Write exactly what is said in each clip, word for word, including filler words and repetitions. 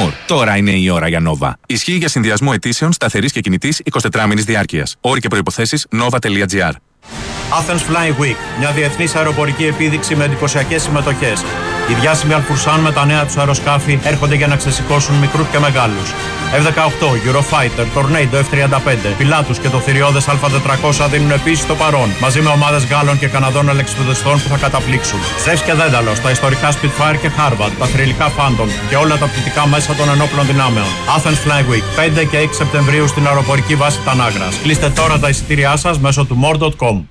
More. Τώρα είναι η ώρα για Nova. Ισχύει για συνδυασμό αιτήσεων σταθερής και κινητής εικοσιτετράμηνης διάρκειας. Όροι και προϋποθέσεις nova τελεία gr. Athens Flying Week, μια διεθνής αεροπορική επίδειξη με εντυπωσιακές συμμετοχές. Οι διάσημοι Αλφουρσάν με τα νέα τους αεροσκάφη έρχονται για να ξεσηκώσουν μικρούς και μεγάλους. εφ δεκαοκτώ, Eurofighter, Tornado εφ τριάντα πέντε, Pilatus και το θηριώδες Α τετρακόσια δίνουν επίσης το παρόν, μαζί με ομάδες Γάλλων και Καναδών αλεξιπτοδιστών που θα καταπλήξουν. Ζεύς και Δένταλος, τα ιστορικά Spitfire και Harvard, τα θρυλικά Phantom και όλα τα πτυτικά μέσα των ενόπλων δυνάμεων. Athens Flying Week, πέντε και έξι Σεπτεμβρίου στην αεροπορική βάση Τανάγρας. Κλείστε τώρα τα εισιτήριά σας μέσω του more τελεία com.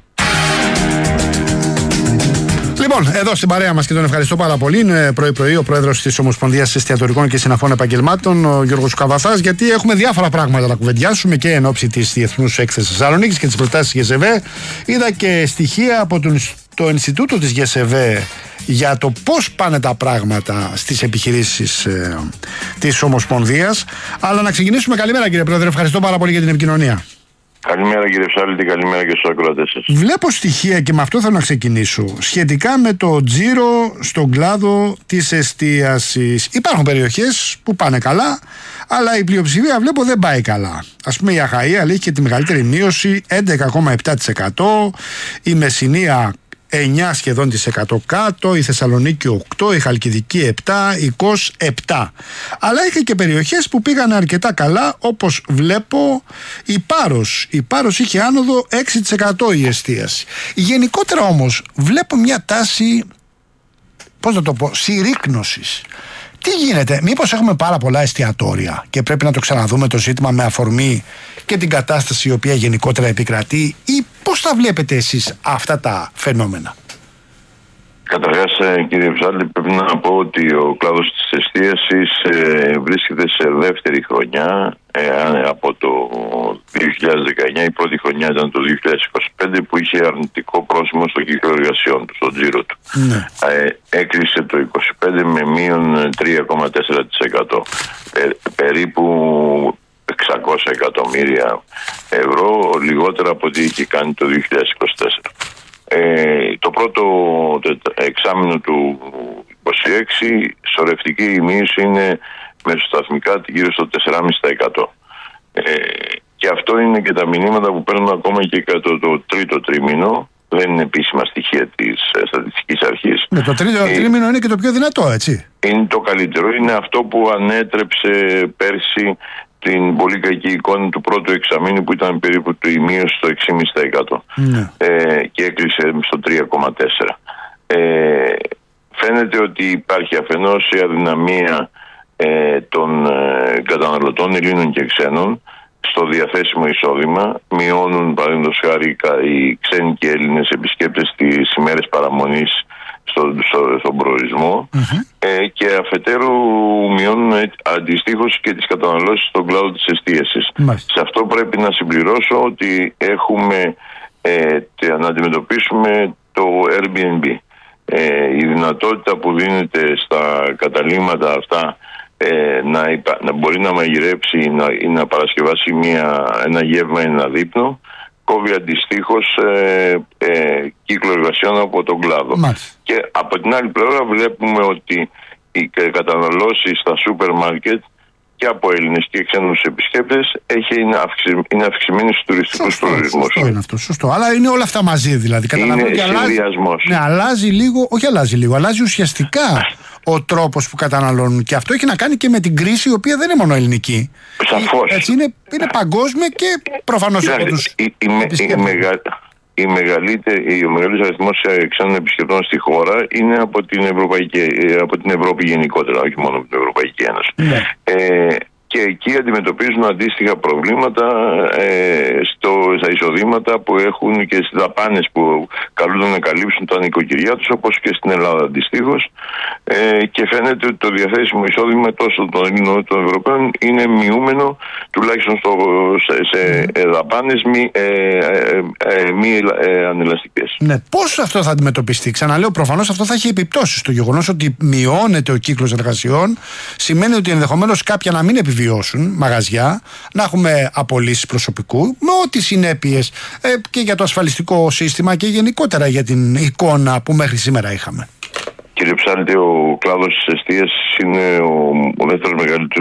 Λοιπόν, εδώ στην παρέα μας και τον ευχαριστώ πάρα πολύ. Είναι πρωί-πρωί ο πρόεδρος της Ομοσπονδίας Εστιατορικών και Συναφών Επαγγελμάτων, ο Γιώργος Καβαθάς, γιατί έχουμε διάφορα πράγματα να κουβεντιάσουμε και εν ώψη της Διεθνούς Έκθεσης Θεσσαλονίκης και τις προτάσεις της ΓΕΣΕΒΕ. Είδα και στοιχεία από τον, το Ινστιτούτο της ΓΕΣΕΒΕ για το πώς πάνε τα πράγματα στις επιχειρήσεις ε, της Ομοσπονδίας. Αλλά να ξεκινήσουμε. Καλημέρα, κύριε Πρόεδρε, ευχαριστώ πάρα πολύ για την επικοινωνία. Καλημέρα, κύριε Ψάλτη, καλημέρα και στους ακροατές σας. Βλέπω στοιχεία και με αυτό θέλω να ξεκινήσω σχετικά με το τζίρο στον κλάδο της εστίασης. Υπάρχουν περιοχές που πάνε καλά, αλλά η πλειοψηφία βλέπω δεν πάει καλά. Ας πούμε η Αχαΐα έχει και τη μεγαλύτερη μείωση, έντεκα κόμμα επτά τοις εκατό, η Μεσσηνία εννιά σχεδόν της εκατό κάτω, η Θεσσαλονίκη οκτώ, η Χαλκιδική επτά, η Κος επτά. Αλλά είχε και περιοχές που πήγαν αρκετά καλά, όπως βλέπω η Πάρος. Η Πάρος είχε άνοδο έξι τοις εκατό η εστίαση. Γενικότερα όμως βλέπω μια τάση, πώς να το πω, συρρίκνωσης. Τι γίνεται, μήπως έχουμε πάρα πολλά εστιατόρια και πρέπει να το ξαναδούμε το ζήτημα με αφορμή και την κατάσταση η οποία γενικότερα επικρατεί, ή πώς τα βλέπετε εσείς αυτά τα φαινόμενα? Καταρχάς, κύριε Ψάλτη, πρέπει να πω ότι ο κλάδος της εστίασης ε, βρίσκεται σε δεύτερη χρονιά ε, από το δύο χιλιάδες δεκαεννιά. Η πρώτη χρονιά ήταν το δύο χιλιάδες είκοσι πέντε που είχε αρνητικό πρόσημο στο κύκλο εργασιών του, στο τζίρο του. Ναι. Ε, έκλεισε το είκοσι πέντε με μείον τρία κόμμα τέσσερα τοις εκατό. Ε, περίπου εξακόσια εκατομμύρια ευρώ λιγότερα από ό,τι είχε κάνει το δύο χιλιάδες είκοσι τέσσερα. Ε, το πρώτο εξάμηνο του είκοσι έξι σωρευτική η μείωση είναι μεσοσταθμικά γύρω στο τέσσερα κόμμα πέντε τοις εκατό. Ε, και αυτό είναι και τα μηνύματα που παίρνουν ακόμα και κατά το τρίτο τρίμηνο. Δεν είναι επίσημα στοιχεία της Στατιστικής Αρχής. Ναι, το τρίτο ε, τρίμηνο είναι και το πιο δυνατό, έτσι. Είναι το καλύτερο. Είναι αυτό που ανέτρεψε πέρσι την πολύ κακή εικόνα του πρώτου εξαμήνου που ήταν περίπου η μείωση στο έξι κόμμα πέντε τοις εκατό. Ναι. Ε, και έκλεισε στο τρία κόμμα τέσσερα τοις εκατό. Ε, φαίνεται ότι υπάρχει αφενός η αδυναμία ε, των ε, καταναλωτών Ελλήνων και ξένων στο διαθέσιμο εισόδημα. Μειώνουν, παραδείγματος χάρη, οι ξένοι και Έλληνες επισκέπτες τις ημέρες παραμονής στο, στο, στον προορισμό. Mm-hmm. ε, και αφετέρου μειώνουν αντιστοίχως και τις καταναλώσεις στον κλάδο της εστίασης. Mm-hmm. Σε αυτό πρέπει να συμπληρώσω ότι έχουμε ε, να αντιμετωπίσουμε το Airbnb. Ε, η δυνατότητα που δίνεται στα καταλύματα αυτά ε, να, υπα... να μπορεί να μαγειρέψει να... ή να παρασκευάσει μια... ένα γεύμα ή ένα δείπνο κόβει αντιστοίχως ε, ε, κύκλο εργασιών από τον κλάδο. Μάλιστα. Και από την άλλη πλευρά βλέπουμε ότι οι καταναλώσεις στα σούπερ μάρκετ και από Έλληνες και ξένους επισκέπτες έχει, είναι, αυξη, είναι αυξημένη στους τουριστικούς προορισμούς. Σωστό είναι αυτό, σωστό. Αλλά είναι όλα αυτά μαζί δηλαδή. Είναι συνδυασμός. Ναι, αλλάζει λίγο, όχι αλλάζει λίγο, αλλάζει ουσιαστικά ο τρόπος που καταναλώνουν. Και αυτό έχει να κάνει και με την κρίση, η οποία δεν είναι μόνο ελληνική. Σαφώς. Έτσι είναι, είναι παγκόσμια και προφανώς από τους η, η, η, μεγα, η μεγαλύτερη, ο μεγαλύτερος αριθμός ξένων επισκεπτών στη χώρα είναι από την, Ευρωπαϊκή, από την Ευρώπη γενικότερα, όχι μόνο από την Ευρωπαϊκή Ένωση. Ναι. Ε, και εκεί αντιμετωπίζουν αντίστοιχα προβλήματα ε, στο, στα εισοδήματα που έχουν και στις δαπάνες που καλούνται να καλύψουν τα νοικοκυριά τους, όπως και στην Ελλάδα αντιστοίχως. Ε, και φαίνεται ότι το διαθέσιμο εισόδημα τόσο των Ελλήνων όσο των Ευρωπαίων είναι μειούμενο, τουλάχιστον στο, σε, σε mm. δαπάνες μη, ε, ε, ε, μη ε, ανελαστικές. Ναι, πώς αυτό θα αντιμετωπιστεί? Ξαναλέω, προφανώς αυτό θα έχει επιπτώσεις. Το γεγονός ότι μειώνεται ο κύκλος εργασιών σημαίνει ότι ενδεχομένως κάποια να μην επιβιώσουν μαγαζιά, να έχουμε απολύσεις προσωπικού, με ό,τι συνέπειες ε, και για το ασφαλιστικό σύστημα και γενικότερα για την εικόνα που μέχρι σήμερα είχαμε. Κύριε Ψάλτη, ο κλάδος της εστίασης είναι ο, ο δεύτερος μεγαλύτερος